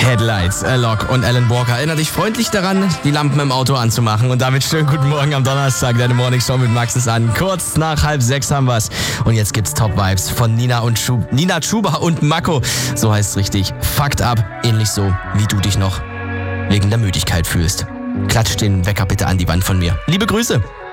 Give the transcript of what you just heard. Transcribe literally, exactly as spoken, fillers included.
Headlights, Alok und Alan Walker. Erinnere dich freundlich daran, die Lampen im Auto anzumachen. Und damit schönen guten Morgen am Donnerstag. Deine Morning Show mit Max ist an. Kurz nach halb sechs haben wir's. Und jetzt gibt's Top Vibes von Nina und Schub, Nina Chuba und Mako. So heißt's richtig. Fucked up. Ähnlich so, wie du dich noch wegen der Müdigkeit fühlst. Klatsch den Wecker bitte an die Wand von mir. Liebe Grüße.